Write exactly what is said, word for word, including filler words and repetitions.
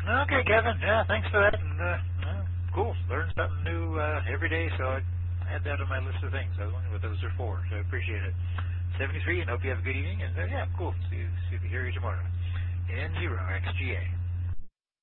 Okay, Kevin. Yeah, thanks for that. And uh, well, cool. Learn something new uh, every day. So I add that on my list of things. I was wondering what those are for. So I appreciate it. seventy-three, and hope you have a good evening. And uh, yeah, cool. See you, see you, hear you tomorrow. N zero X G A.